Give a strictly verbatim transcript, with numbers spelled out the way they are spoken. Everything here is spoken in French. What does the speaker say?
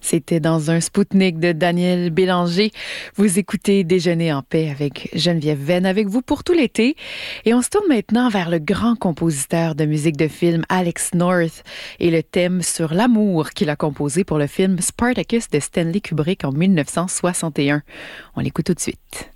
C'était dans un Spoutnik de Daniel Bélanger. Vous écoutez Déjeuner en paix avec Geneviève Venn avec vous pour tout l'été. Et on se tourne maintenant vers le grand compositeur de musique de film Alex North et le thème sur l'amour qu'il a composé pour le film Spartacus de Stanley Kubrick en dix-neuf cent soixante et un. On l'écoute tout de suite.